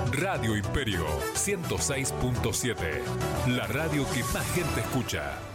Radio Imperio 106.7. La radio que más gente escucha.